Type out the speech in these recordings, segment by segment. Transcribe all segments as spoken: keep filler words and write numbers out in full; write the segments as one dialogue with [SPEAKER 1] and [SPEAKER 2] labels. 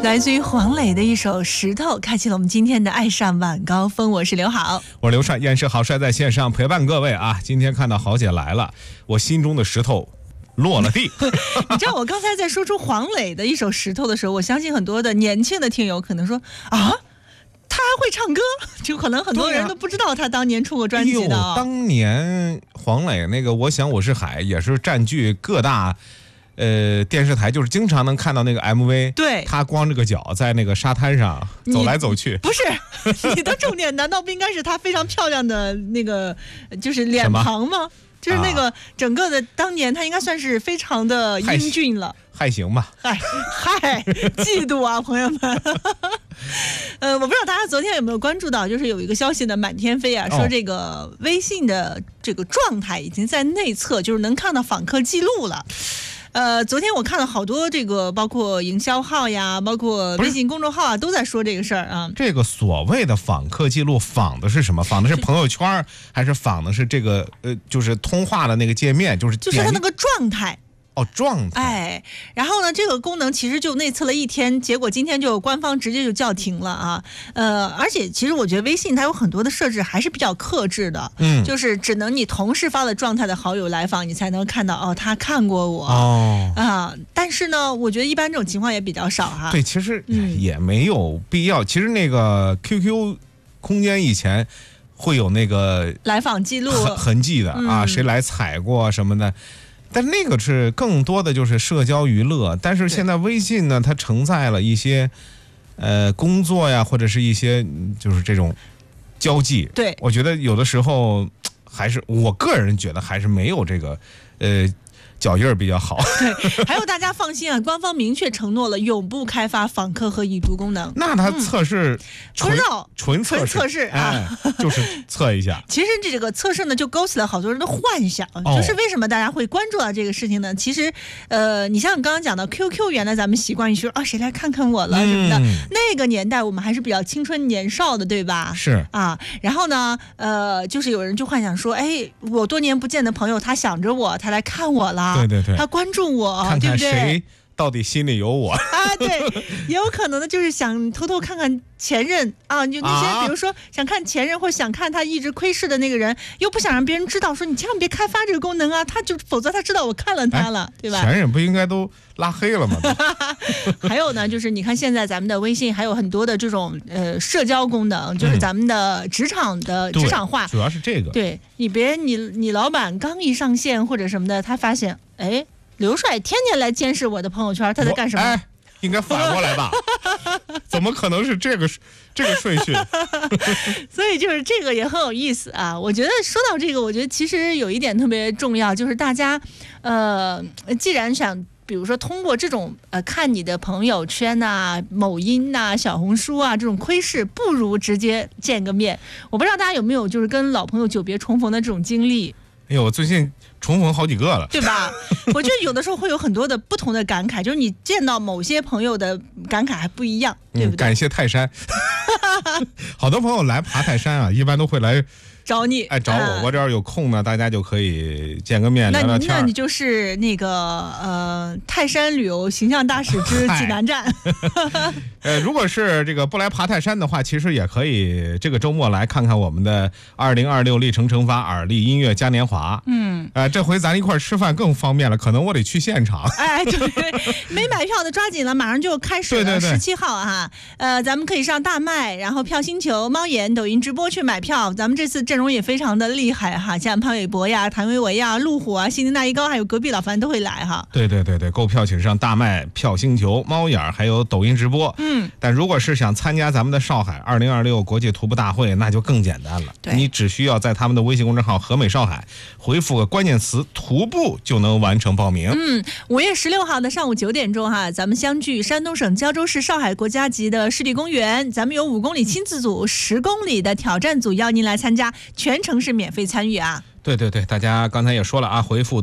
[SPEAKER 1] 来自于黄磊的一首《石头》，开启了我们今天的爱上晚高峰。我是刘好，
[SPEAKER 2] 我是刘帅，燕市好帅在线上陪伴各位啊！今天看到豪姐来了，我心中的石头落了地。
[SPEAKER 1] 你知道我刚才在说出黄磊的一首《石头》的时候，我相信很多的年轻的听友可能说啊，他还会唱歌，就可能很多人都不知道他当年出过专辑的、哦
[SPEAKER 2] 哎、当年黄磊那个《我想我是海》也是占据各大呃，电视台，就是经常能看到那个 M V，
[SPEAKER 1] 对，
[SPEAKER 2] 他光着个脚在那个沙滩上走来走去。
[SPEAKER 1] 不是，你的重点难道不应该是他非常漂亮的那个，就是脸庞吗？就是那个整个的当年他应该算是非常的英俊了，
[SPEAKER 2] 还行吧？
[SPEAKER 1] 嗨嗨，嫉妒啊，朋友们。呃，我不知道大家昨天有没有关注到，就是有一个消息呢，满天飞啊，说这个微信的这个状态已经在内测，就是能看到访客记录了。呃，昨天我看了好多这个，包括营销号呀，包括微信公众号啊，都在说这个事儿啊。
[SPEAKER 2] 这个所谓的访客记录，访的是什么？访的是朋友圈，还是访的是这个呃，就是通话的那个界面？就是
[SPEAKER 1] 就是它那个状态。
[SPEAKER 2] 哦，状态。
[SPEAKER 1] 哎，然后呢，这个功能其实就内测了一天，结果今天就官方直接就叫停了啊。呃，而且其实我觉得微信它有很多的设置还是比较克制的，嗯，就是只能你同事发了状态的好友来访，你才能看到哦，他看过我哦啊。但是呢，我觉得一般这种情况也比较少哈。
[SPEAKER 2] 对，其实也没有必要。嗯、其实那个 Q Q 空间以前会有那个
[SPEAKER 1] 来访记录
[SPEAKER 2] 痕痕迹的啊，嗯、谁来踩过什么的。但那个是更多的就是社交娱乐，但是现在微信呢，它承载了一些呃工作呀，或者是一些就是这种交际。对，我觉得有的时候还是我个人觉得还是没有这个呃脚印儿比较好。
[SPEAKER 1] 对，还有大家放心啊，官方明确承诺了永不开发访客和已读功能。
[SPEAKER 2] 那它测试
[SPEAKER 1] 不知道
[SPEAKER 2] 纯测试，
[SPEAKER 1] 测试啊、
[SPEAKER 2] 哎，就是测一下。
[SPEAKER 1] 其实这个测试呢，就勾起了好多人的幻想，哦、就是为什么大家会关注到这个事情呢？其实，呃，你像刚刚讲的 Q Q， 原来咱们习惯于说啊，谁来看看我了、嗯、什么的。那个年代我们还是比较青春年少的，对吧？
[SPEAKER 2] 是
[SPEAKER 1] 啊。然后呢，呃，就是有人就幻想说，哎，我多年不见的朋友，他想着我，他来看我了。
[SPEAKER 2] 对对对，
[SPEAKER 1] 他关注我，
[SPEAKER 2] 看看
[SPEAKER 1] 对不对？
[SPEAKER 2] 谁到底心里有我
[SPEAKER 1] 啊？对，也有可能的，就是想偷偷看看前任啊，就那些、啊、比如说想看前任，或想看他一直窥视的那个人，又不想让别人知道，说你千万别开发这个功能啊，他就否则他知道我看了他了，
[SPEAKER 2] 哎、
[SPEAKER 1] 对吧？
[SPEAKER 2] 前任不应该都拉黑了吗？
[SPEAKER 1] 还有呢，就是你看现在咱们的微信还有很多的这种呃社交功能，就是咱们的职场的、嗯、职场化，
[SPEAKER 2] 主要是这个。
[SPEAKER 1] 对，你别你你老板刚一上线或者什么的，他发现哎。刘帅天天来监视我的朋友圈，他在干什么？
[SPEAKER 2] 哎，应该反过来吧？怎么可能是这个这个顺序？
[SPEAKER 1] 所以就是这个也很有意思啊。我觉得说到这个，我觉得其实有一点特别重要，就是大家呃，既然想。比如说通过这种呃看你的朋友圈呐、啊、某音呐、啊、小红书啊这种窥视，不如直接见个面。我不知道大家有没有就是跟老朋友久别重逢的这种经历。
[SPEAKER 2] 哎呦，我最近重逢好几个了，
[SPEAKER 1] 对吧？我觉得有的时候会有很多的不同的感慨，就是你见到某些朋友的感慨还不一样，对不对？
[SPEAKER 2] 嗯、感谢泰山，好多朋友来爬泰山啊，一般都会来
[SPEAKER 1] 找你，
[SPEAKER 2] 哎，找我，嗯、我这儿有空呢，大家就可以见个面聊聊天。
[SPEAKER 1] 那你就是那个呃泰山旅游形象大使之济南站。
[SPEAKER 2] 呃，如果是这个不来爬泰山的话，其实也可以这个周末来看看我们的二零二六历程惩罚耳力音乐嘉年华。嗯，呃，这回咱一块吃饭更方便了，可能我得去现场。
[SPEAKER 1] 哎，对，没买票的抓紧了，马上就开始了，十七号哈。呃，咱们可以上大麦，然后票星球、猫眼、抖音直播去买票。咱们这次阵容也非常的厉害哈，像潘玮柏呀、谭维维呀、路虎啊、西宁大一高，还有隔壁老樊都会来哈。
[SPEAKER 2] 对对对对，购票请上大麦、票星球、猫眼还有抖音直播。嗯，但如果是想参加咱们的少海二零二六国际徒步大会，那就更简单了。你只需要在他们的微信公众号和美少海回复个关键词徒步就能完成报名。
[SPEAKER 1] 嗯，五月十六号的上午九点钟哈，咱们相聚山东省胶州市少海国家级的湿地公园，咱们有五公里亲子组、十公里的挑战组，邀您来参加，全程是免费参与啊。
[SPEAKER 2] 对对对，大家刚才也说了啊，回复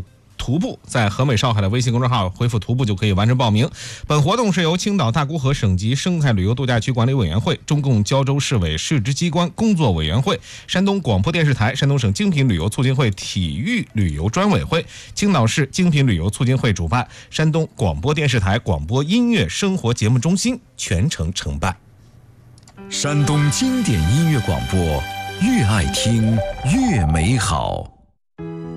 [SPEAKER 2] 徒步，在和美少海的微信公众号回复徒步就可以完成报名。本活动是由青岛大沽河省级生态旅游度假区管理委员会、中共胶州市委市直机关工作委员会、山东广播电视台、山东省精品旅游促进会体育旅游专委会、青岛市精品旅游促进会主办，山东广播电视台广播音乐生活节目中心全程承办。
[SPEAKER 3] 山东经典音乐广播，越爱听越美好。